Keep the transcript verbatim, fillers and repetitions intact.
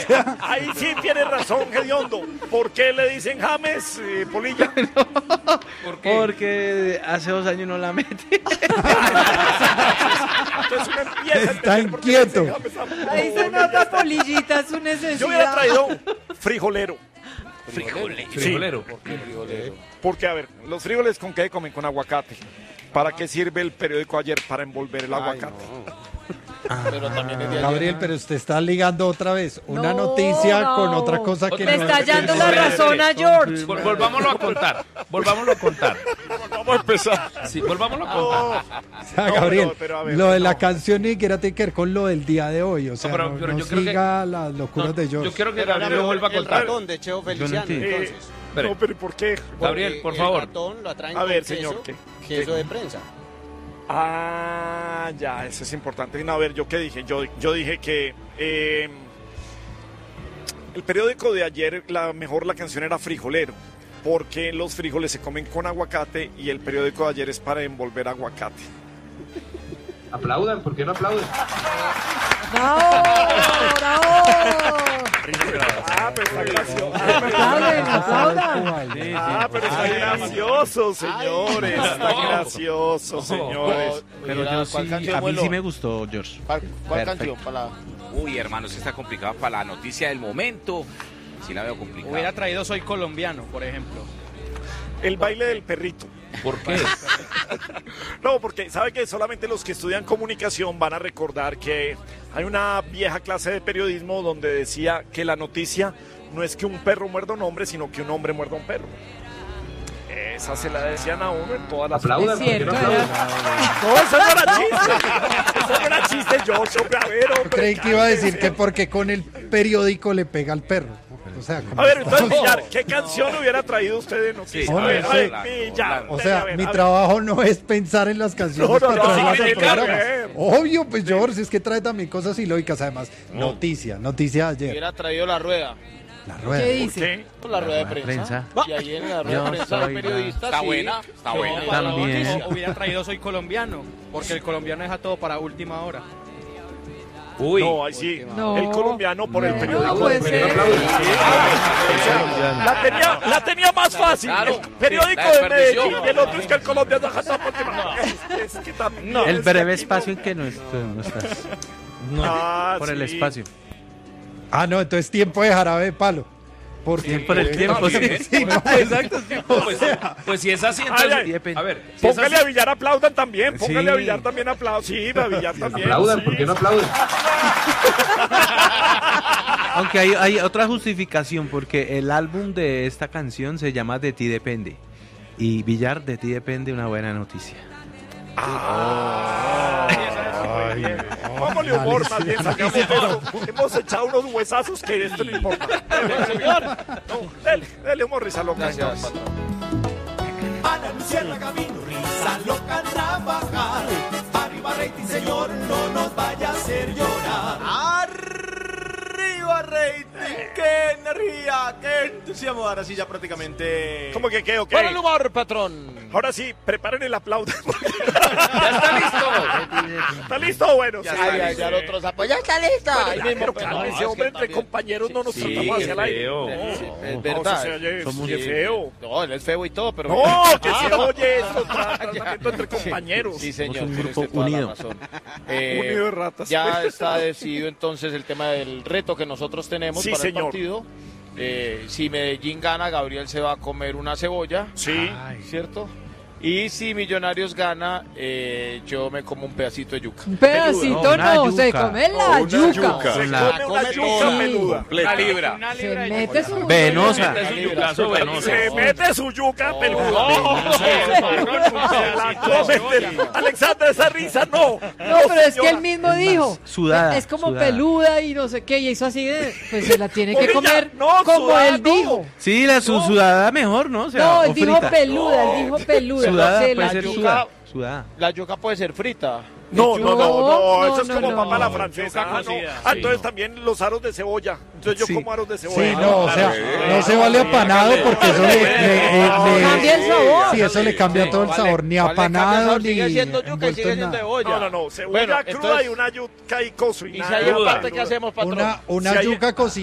ahí sí tiene razón, Gediondo. ¿Por qué le dicen James, eh, Polilla? No, ¿por qué? Porque hace dos años no la mete. Entonces uno empieza Está inquieto. Ahí se nota, Polillita, su necesidad. Yo hubiera traído frijolero. Frijolero. Sí. Frijolero. ¿Por qué frijolero? Porque, a ver, los frijoles ¿con qué comen? Con aguacate. ¿Para qué sirve el periódico ayer? Para envolver el aguacate. Pero también es de ayer. Gabriel, pero usted está ligando otra vez una No, noticia no. con otra cosa que Le no está es- hallando la razón a George. Vol- volvámoslo a contar. Volvámoslo a contar. Vamos a empezar. Sí, volvámoslo a contar. O sea, No, Gabriel, pero- pero a ver, lo de la no. canción ni siquiera tiene que ver con lo del día de hoy. O sea, pero- no, pero no yo creo que- siga las locuras No, de George. yo quiero que Pero Gabriel era lo vuelva a el contar. ratón de Cheo Feliciano, entiendo. entonces. Espere. No, pero ¿por qué? Gabriel, por El favor. ratón lo atraen A con ver, queso, señor, ¿qué? queso de prensa. Ah, ya, eso es importante. No, a ver, ¿yo qué dije? Yo, yo dije que eh, el periódico de ayer, la mejor la canción era Frijolero, porque los frijoles se comen con aguacate y el periódico de ayer es para envolver aguacate. Aplaudan, ¿por qué no aplauden? ¡Bravo! ¡Bravo! Ah, pero está gracioso. Aplaudan, aplaudan. Ah, pero está gracioso, señores. Está gracioso, señores. Pero yo sí, a mí sí me gustó, George. ¿Cuál, cuál Perfecto. canción para la... Uy, hermano, eso está complicado para la noticia del momento. Sí la veo complicada. Hubiera traído Soy Colombiano, por ejemplo. El baile del perrito. ¿Por qué? No, porque sabe que solamente los que estudian comunicación van a recordar que hay una vieja clase de periodismo donde decía que la noticia no es que un perro muerda a un hombre, sino que un hombre muerda a un perro. Esa se la decían a uno en todas las... Aplaudan, Es ¿por qué cierto, no aplauden? No, eso no era chiste. Eso no era chiste, George, hombre, a ver, hombre. Yo creí que iba a decir que cálmese. porque con el periódico le pega al perro. O sea, como- A ver, entonces, Villar, ¿qué canción hubiera traído usted de noticias? Sí, a ver, a a ver, ver, Villar. O a sea, ver, mi a ver. trabajo no es pensar en las canciones No, no, para no, traerlas sí, al tiene que programa. ver. Obvio, pues George, es que trae también cosas ilógicas. Además, noticia, noticia de ayer. Hubiera traído la rueda. La ¿Qué rueda. ¿Por dice? qué? Pues la rueda de prensa. prensa. Y ahí en la rueda Yo de prensa de soy la- periodistas. Está sí. buena, está Sí, buena. para- También. O hubiera traído Soy Colombiano, porque el colombiano deja todo para última hora. Uy. No, ahí sí. No. El colombiano por el No, periódico. puede de ser. Medellín. La tenía, la tenía más fácil. Claro. El periódico La de desperdició. Medellín y el otro es que el colombiano deja por última. Es, es que también. El es que breve aquí espacio no- en que no, est- no estás. Ah, Por el sí. espacio. Ah, no, entonces tiempo de jarabe de palo. Porque, Por el tiempo, sí. sí, no, Exacto, sí. Pues, pues si es así, entonces... Ay, ay. A ver, si es Póngale así, a Villar aplaudan también. Póngale a Sí. Villar también aplaudan. Sí, a Villar también. aplaudan, sí. ¿por qué no aplauden? Aunque hay, hay otra justificación, porque el álbum de esta canción se llama De ti depende. Y Villar, de ti depende una buena noticia. Póngale humor, más bien. Sacamos eso. Hemos echado unos huesazos que esto no importa. Dele, señor. No, dele, dele humor, risa loca. Gracias, patrón. Ana Luciana Camino, risa loca trabajar. Arriba rating, señor, no nos vaya a hacer llorar. Arriba rating, qué energía, qué entusiasmo. Ahora sí ya prácticamente... ¿Cómo que qué? Ok. Para el humor, patrón. Ahora sí, preparen el aplauso. Ya está listo. ¿Está listo? Bueno, sí. Ay, ay, ya el otro sapo. Ya está lista. Ahí Ya, mismo, pero pues, claro, no, ese es que hombre entre también- compañeros no nos Sí, tratamos hacia el aire. feo. No, Sí, no, es no, verdad. se oye, Somos qué feo. No, él es feo y todo, pero... No, que se Ah. oye esto, tra- tratamiento entre compañeros. Sí, señor. Somos un tiene grupo usted toda la unido. razón. Eh, Unido de ratas. Ya está decidido entonces el tema del reto que nosotros tenemos Sí, para señor. el partido. Eh, si Medellín gana, Gabriel se va a comer una cebolla, Sí. ¿cierto? Y si Millonarios gana, eh, yo me como un pedacito de yuca. Un pedacito No, una no, se yuca. come la Una yuca. Se Con la- come una come yuca toda. peluda. Una libra. Una Se libra de mete yuca. su... Venosa. Mete su yucazo venoso. Se mete su yuca peluda. No, Se la come. Alexandra, esa risa no. No, pero es que él mismo dijo. sudada, Es como sudada. peluda y no sé qué, y hizo así de. Pues se la tiene que Polilla, comer no, como sudada, él no. dijo. Sí, la su sudada mejor, ¿no? O sea, No, o él dijo frita. peluda, él dijo peluda. Sudada Se puede la ser yuca- sudada. Sudada. La yuca puede ser frita. No, no, no, no, No, eso es no, como no, papa la no. francesa. Yuca Ah, no. cocida, Ah, sí. entonces también los aros de cebolla. Entonces yo Sí. como aros de cebolla. Sí, no, o sea, Claro. no se vale apanado porque eso le, le- le- Cambia el sabor. Sí, eso le cambia Sí, todo el vale, sabor, ni vale, cambia el apanado sabor, ni sigue siendo yuca y envuelto sigue en siendo nada. cebolla. No, no, no, cebolla Bueno, cruda entonces- y una yuca y coso y Y si nada. hay Cruda. aparte, ¿qué hacemos, patrón? Una, una Si hay- yuca cocinada.